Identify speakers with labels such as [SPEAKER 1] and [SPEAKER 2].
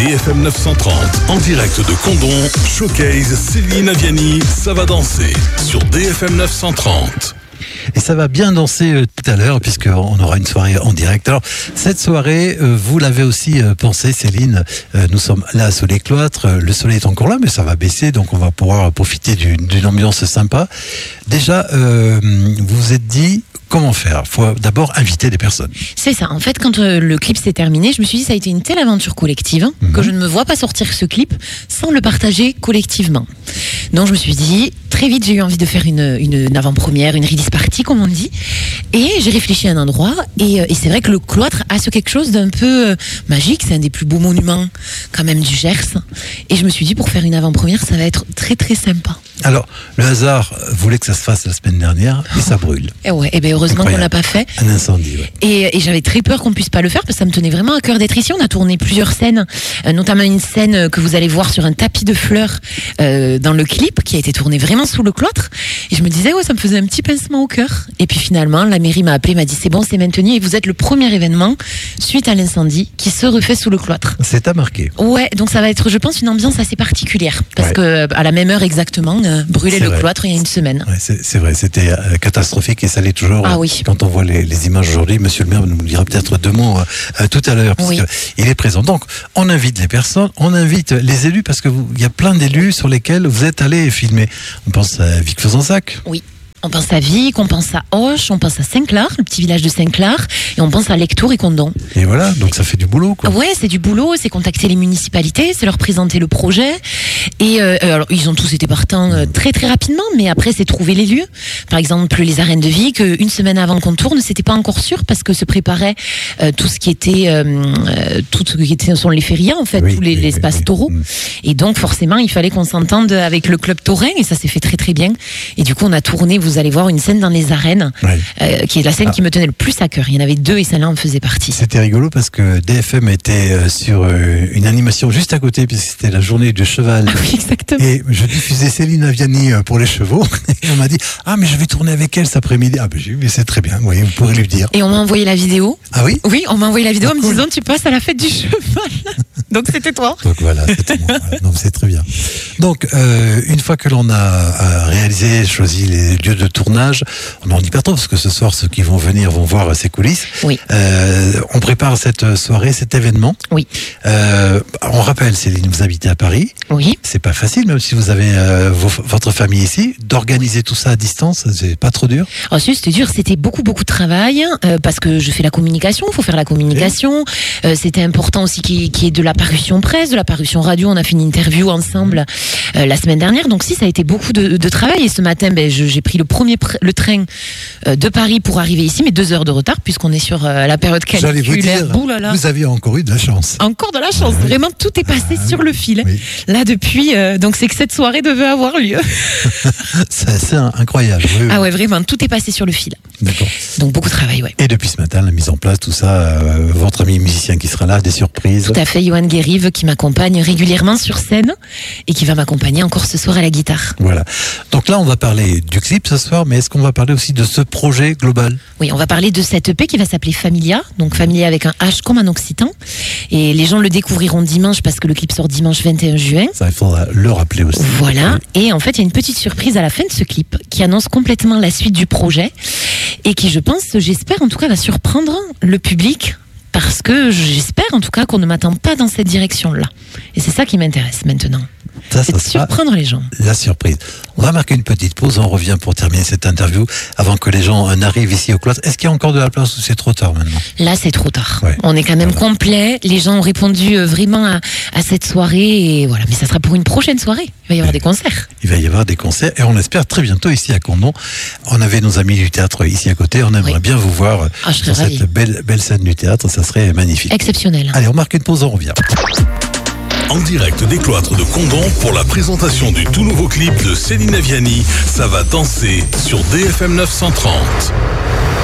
[SPEAKER 1] BFM 930, en direct de Condom, Showcase Céline Aviani, ça va danser sur BFM 930.
[SPEAKER 2] Et ça va bien danser tout à l'heure, puisqu'on aura une soirée en direct. Alors, cette soirée, vous l'avez aussi pensé, Céline, nous sommes là sous les cloîtres, le soleil est encore là, mais ça va baisser, donc on va pouvoir profiter d'une ambiance sympa. Déjà, vous vous êtes dit, comment faire ? Il faut d'abord inviter des personnes.
[SPEAKER 3] C'est ça, en fait, quand le clip s'est terminé, je me suis dit, ça a été une telle aventure collective, que je ne me vois pas sortir ce clip sans le partager collectivement. Donc je me suis dit, très vite, j'ai eu envie de faire une avant-première, une release party, comme on dit. Et j'ai réfléchi à un endroit. Et c'est vrai que le cloître a quelque chose d'un peu magique. C'est un des plus beaux monuments, quand même, du Gers. Et je me suis dit, pour faire une avant-première, ça va être très, très sympa.
[SPEAKER 2] Alors, le hasard voulait que ça se fasse la semaine dernière, et ça brûle.
[SPEAKER 3] Et ouais, et bien heureusement qu'on ne l'a pas fait.
[SPEAKER 2] Un incendie, ouais.
[SPEAKER 3] Et j'avais très peur qu'on puisse pas le faire, parce que ça me tenait vraiment à cœur d'être ici. On a tourné plusieurs scènes, notamment une scène que vous allez voir sur un tapis de fleurs dans le clip, qui a été tourné vraiment sous le cloître. Et je me disais, ouais, ça me faisait un petit pincement au cœur. Et puis finalement, la mairie m'a appelé, m'a dit, c'est bon, c'est maintenu, et vous êtes le premier événement, suite à l'incendie, qui se refait sous le cloître.
[SPEAKER 2] C'est à marquer.
[SPEAKER 3] Ouais, donc ça va être, je pense, une ambiance assez particulière. Parce que à la même heure exactement, brûler le cloître il y a une semaine.
[SPEAKER 2] Ouais, c'est vrai, c'était catastrophique et ça l'est toujours.
[SPEAKER 3] Ah oui.
[SPEAKER 2] Quand on voit les images aujourd'hui, monsieur le maire nous dira peut-être deux mots tout à l'heure, parce qu'il est présent. Donc, on invite les personnes, on invite les élus, parce qu'il y a plein d'élus sur lesquels vous êtes allés filmer. On pense à Vic Fezensac.
[SPEAKER 3] Oui. On pense à Vic, on pense à Auch, on pense à Saint-Clar, le petit village de Saint-Clar, et on pense à Lectour et Condom.
[SPEAKER 2] Et voilà, donc ça fait du boulot, quoi.
[SPEAKER 3] Ouais, c'est du boulot, c'est contacter les municipalités, c'est leur présenter le projet. Et alors, ils ont tous été partants très très rapidement, mais après, c'est trouver les lieux. Par exemple, les arènes de Vic, une semaine avant qu'on tourne, c'était pas encore sûr, parce que se préparait tout ce qui était sont les férias, en fait, tous les espaces taureaux. Et donc, forcément, il fallait qu'on s'entende avec le club taurin, et ça s'est fait très très bien. Et du coup, on a tourné, vous allez voir, une scène dans les arènes, qui est la scène qui me tenait le plus à cœur. Il y en avait deux et celle-là en faisait partie.
[SPEAKER 2] C'était rigolo parce que DFM était sur une animation juste à côté, puisque c'était la journée du cheval.
[SPEAKER 3] Ah oui, exactement.
[SPEAKER 2] Et je diffusais Céline Aviani pour les chevaux. Et on m'a dit, ah, mais je vais tourner avec elle cet après-midi. Ah, ben j'ai vu, mais c'est très bien, oui, vous pourrez lui dire.
[SPEAKER 3] Et on m'a envoyé la vidéo.
[SPEAKER 2] Ah oui ?
[SPEAKER 3] Oui, on m'a envoyé la vidéo en me disant, tu passes à la fête du cheval. Donc c'était toi.
[SPEAKER 2] Donc voilà, c'était moi. Voilà. Donc c'est très bien. Donc, une fois que l'on a réalisé, choisi les lieux de tournage, on n'en dit pas trop, parce que ce soir, ceux qui vont venir vont voir ces coulisses.
[SPEAKER 3] Oui.
[SPEAKER 2] On prépare cette soirée, cet événement.
[SPEAKER 3] Oui.
[SPEAKER 2] On rappelle, Céline, vous habitez à Paris.
[SPEAKER 3] Oui.
[SPEAKER 2] C'est pas facile, même si vous avez votre famille ici, d'organiser tout ça à distance, c'est pas trop dur?
[SPEAKER 3] Oh, c'était dur, c'était beaucoup de travail, parce que je fais la communication, il faut faire la communication. C'était important aussi qu'il y ait de la parution presse, de la parution radio. On a fait une interview ensemble la semaine dernière, donc si, ça a été beaucoup de travail. Et ce matin, j'ai pris le train de Paris pour arriver ici, mais 2 heures de retard, puisqu'on est sur la période caniculaire.
[SPEAKER 2] J'allais vous dire, vous aviez encore eu de la chance.
[SPEAKER 3] Encore de la chance, vraiment tout est passé sur le fil. Oui. Là depuis, donc c'est que cette soirée devait avoir lieu.
[SPEAKER 2] C'est incroyable. Oui.
[SPEAKER 3] Ah ouais, vraiment, tout est passé sur le fil.
[SPEAKER 2] D'accord.
[SPEAKER 3] Donc beaucoup de travail, ouais.
[SPEAKER 2] Et depuis ce matin, la mise en place, tout ça, votre ami musicien qui sera là, des surprises.
[SPEAKER 3] Tout à fait, Johan Guérive qui m'accompagne régulièrement sur scène et qui va m'accompagner encore ce soir à la guitare.
[SPEAKER 2] Voilà. Donc là, on va parler du clip ce soir, mais est-ce qu'on va parler aussi de ce projet global?
[SPEAKER 3] Oui, on va parler de cette EP qui va s'appeler Familia, donc Familia avec un H comme un occitan. Et les gens le découvriront dimanche parce que le clip sort dimanche 21 juin.
[SPEAKER 2] Ça, il faudra le rappeler aussi.
[SPEAKER 3] Voilà. Et en fait, il y a une petite surprise à la fin de ce clip qui annonce complètement la suite du projet et qui, j'espère en tout cas, va surprendre le public. Parce que j'espère en tout cas qu'on ne m'attend pas dans cette direction-là. Et c'est ça qui m'intéresse maintenant. C'est de surprendre les gens.
[SPEAKER 2] La surprise. On va marquer une petite pause, on revient pour terminer cette interview avant que les gens n'arrivent ici au cloître. Est-ce qu'il y a encore de la place ou c'est trop tard maintenant?
[SPEAKER 3] Là, c'est trop tard.
[SPEAKER 2] Ouais.
[SPEAKER 3] On est quand même complet. Les gens ont répondu vraiment à cette soirée. Et voilà. Mais ça sera pour une prochaine soirée. Il va y avoir des concerts.
[SPEAKER 2] Il va y avoir des concerts et on espère très bientôt ici à Condom. On avait nos amis du théâtre ici à côté. On aimerait bien vous voir sur cette belle scène du théâtre. Ça serait magnifique.
[SPEAKER 3] Exceptionnel.
[SPEAKER 2] Allez, on marque une pause, on revient.
[SPEAKER 1] En direct des cloîtres de Condom pour la présentation du tout nouveau clip de Céline Aviani, ça va danser sur BFM 930.